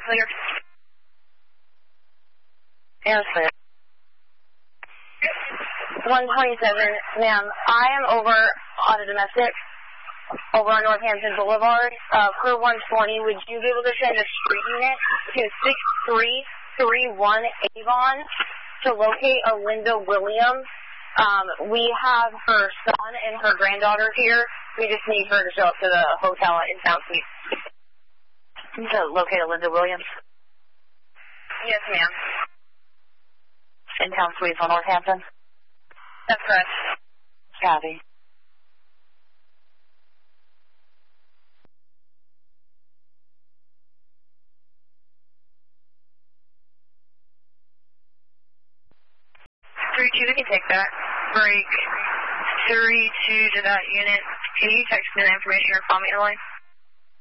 clear. Air clear. 127, ma'am. I am over on a domestic, over on Northampton Boulevard. Per 120, would you be able to send a street unit to 6331 Avon to locate Alinda Williams? We have her son and her granddaughter here. We just need her to show up to the hotel in Town Suite. To locate Alinda Williams? Yes, ma'am. In Town Suite on Northampton? That's correct. Copy. We can take that. Break 32 to that unit. Can you text me the information or call me on the line?